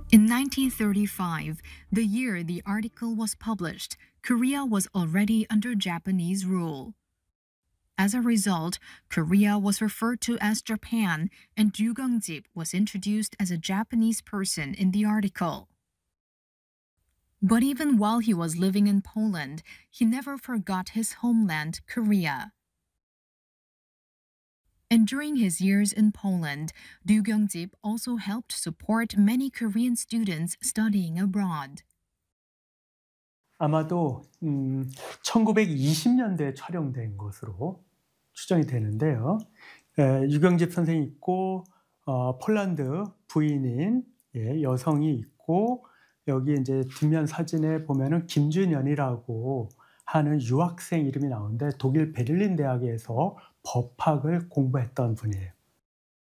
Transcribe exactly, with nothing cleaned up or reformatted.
In nineteen thirty-five, the year the article was published, Korea was already under Japanese rule. As a result, Korea was referred to as Japan, and Ryu Geong-jip was introduced as a Japanese person in the article. But even while he was living in Poland, he never forgot his homeland, Korea. And during his years in Poland, Ryu Geong-jip also helped support many Korean students studying abroad. 아마도 음, 천구백이십 년대에 촬영된 것으로 추정이 되는데요. 에, 유경집 선생이 있고 어, 폴란드 부인인 예, 여성이 있고 여기 이제 뒷면 사진에 보면은 김준현이라고 하는 유학생 이름이 나오는데 독일 베를린 대학에서 법학을 공부했던 분이에요.